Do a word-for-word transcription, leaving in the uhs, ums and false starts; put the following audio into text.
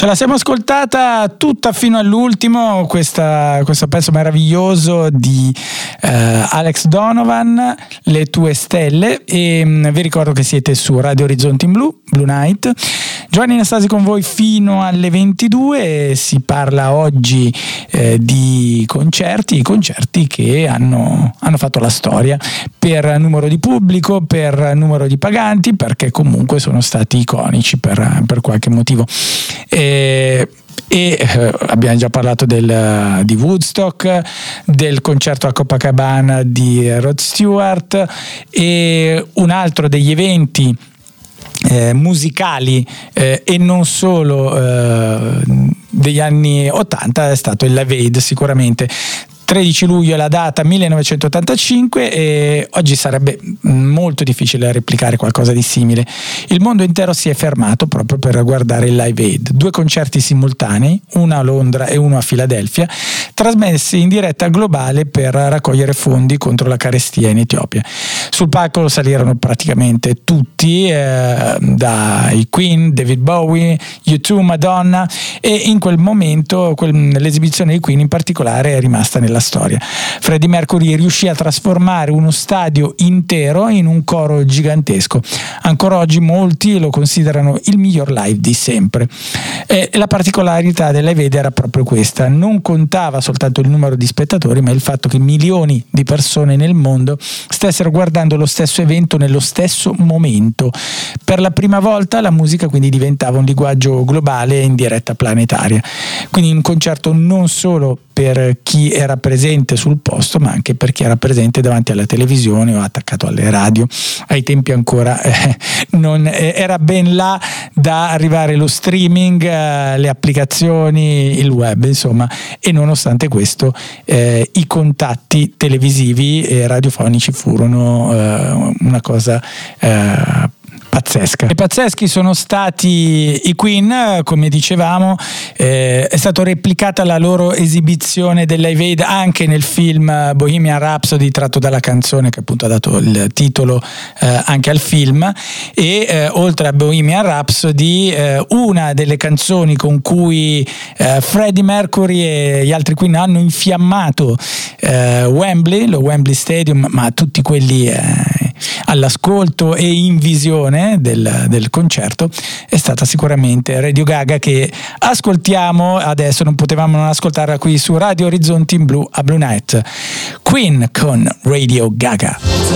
Ce la siamo ascoltata tutta fino all'ultimo, questa, questo pezzo meraviglioso di uh, Alex Donovan, Le tue stelle, e mh, vi ricordo che siete su Radio Orizzonti in Blu, Blue Night. Giovanni Anastasi con voi fino alle ventidue. Si parla oggi eh, di concerti, concerti che hanno, hanno fatto la storia per numero di pubblico, per numero di paganti, perché comunque sono stati iconici per, per qualche motivo. E, e eh, abbiamo già parlato del, di Woodstock, del concerto a Copacabana di Rod Stewart, e un altro degli eventi Eh, musicali eh, e non solo eh, degli anni ottanta è stato il Live Aid. Sicuramente tredici luglio è la data, millenovecentottantacinque, e oggi sarebbe molto difficile replicare qualcosa di simile. Il mondo intero si è fermato proprio per guardare il Live Aid. Due concerti simultanei, uno a Londra e uno a Filadelfia, trasmessi in diretta globale per raccogliere fondi contro la carestia in Etiopia. Sul palco salirono praticamente tutti, eh, dai Queen, David Bowie, U due, Madonna, e in quel momento quel, l'esibizione di Queen in particolare è rimasta nella storia. Freddie Mercury riuscì a trasformare uno stadio intero in un coro gigantesco. Ancora oggi molti lo considerano il miglior live di sempre. E la particolarità del Live Aid era proprio questa: non contava soltanto il numero di spettatori, ma il fatto che milioni di persone nel mondo stessero guardando lo stesso evento nello stesso momento. Per la prima volta la musica quindi diventava un linguaggio globale in diretta planetaria. Quindi un concerto non solo per chi era presente sul posto, ma anche per chi era presente davanti alla televisione o attaccato alle radio. Ai tempi ancora eh, non eh, era ben là da arrivare lo streaming, eh, le applicazioni, il web, insomma, e nonostante questo eh, i contatti televisivi e radiofonici furono eh, una cosa eh, pazzesca. E pazzeschi sono stati i Queen, come dicevamo. Eh, è stata replicata la loro esibizione del Live Aid anche nel film Bohemian Rhapsody, tratto dalla canzone che appunto ha dato il titolo eh, anche al film. E eh, oltre a Bohemian Rhapsody, eh, una delle canzoni con cui eh, Freddie Mercury e gli altri Queen hanno infiammato eh, Wembley, lo Wembley Stadium, ma tutti quelli eh, all'ascolto e in visione del, del concerto, è stata sicuramente Radio Gaga, che ascoltiamo adesso. Non potevamo non ascoltarla qui su Radio Orizzonti in Blu a Blue Night. Queen con Radio Gaga.